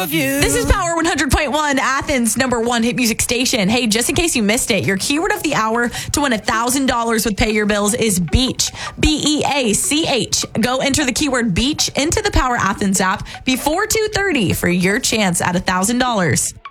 love you. This is Power 100.1, Athens' #1 hit music station. Hey, just in case you missed it, your keyword of the hour to win $1,000 with Pay Your Bills is beach. BEACH. Go enter the keyword beach into the Power Athens app before 2:30 for your chance at $1,000.